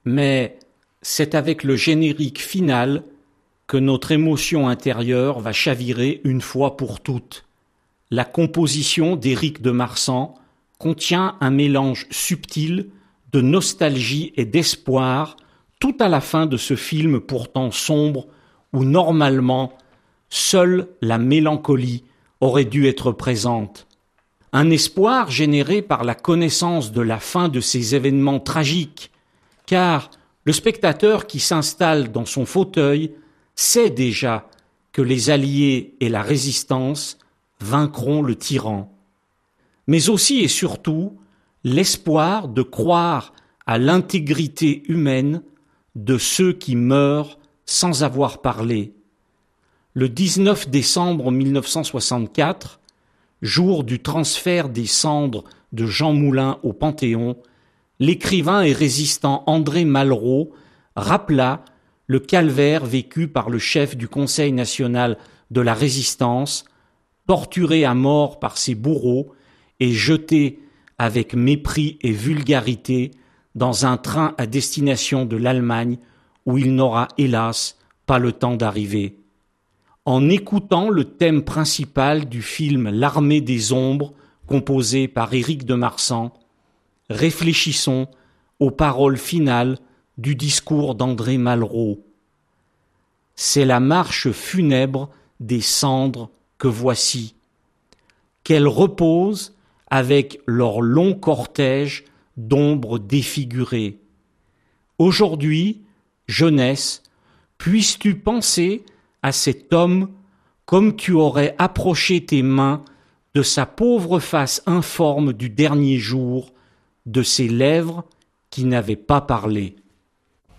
mais c'est avec le générique final que notre émotion intérieure va chavirer une fois pour toutes. La composition d'Éric de Marsan contient un mélange subtil de nostalgie et d'espoir tout à la fin de ce film pourtant sombre où normalement seule la mélancolie aurait dû être présente. Un espoir généré par la connaissance de la fin de ces événements tragiques, car le spectateur qui s'installe dans son fauteuil sait déjà que les Alliés et la Résistance vaincront le tyran. Mais aussi et surtout l'espoir de croire à l'intégrité humaine de ceux qui meurent sans avoir parlé. Le 19 décembre 1964, jour du transfert des cendres de Jean Moulin au Panthéon, l'écrivain et résistant André Malraux rappela le calvaire vécu par le chef du Conseil national de la Résistance, torturé à mort par ses bourreaux et jeté avec mépris et vulgarité dans un train à destination de l'Allemagne où il n'aura hélas pas le temps d'arriver. En écoutant le thème principal du film L'Armée des Ombres, composé par Éric de Marsan, réfléchissons aux paroles finales du discours d'André Malraux. C'est la marche funèbre des cendres que voici, qu'elles reposent avec leur long cortège d'ombres défigurées. Aujourd'hui, jeunesse, puisses-tu penser à cet homme comme tu aurais approché tes mains de sa pauvre face informe du dernier jour, de ses lèvres qui n'avaient pas parlé.